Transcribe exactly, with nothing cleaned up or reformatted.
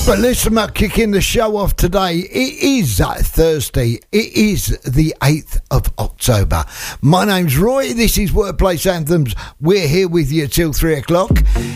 But listen, Matt, kicking the show off today. It is uh, Thursday. It is the eighth of October. My name's Roy. This is Workplace Anthems. We're here with you till three o'clock.